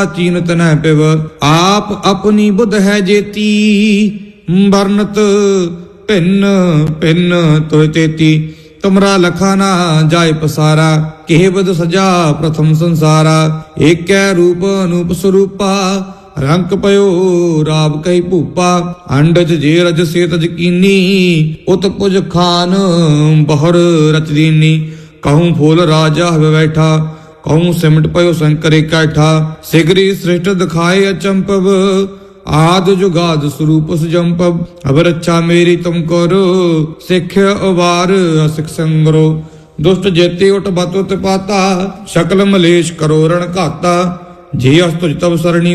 चीनत न पिव आप अपनी बुध है जेती वर्णत भिन्न भिन्न तो तेती तुमरा लखा ना जाय पसारा केह बद सजा प्रथम संसारा एक रूप अनूप स्वरूपा रंक पयो राव कही भूपा अंडज जे रज से तज कीनी उत पुज खान बहुर रच दीनी कहूँ फूल राजा हवे बैठा कहूँ सिमट पयो शंकर इकट्ठा सिगरी श्रेष्ठ दिखाए अचंपव आद जुगाद स्वरूप सुजंपव अब रक्षा मेरी तुम करो सिख अवार असिख संगरो दुष्ट जेते उठ बत उत पाता शकल मलेश करो रण घाता जे अस तुझ तब सरणी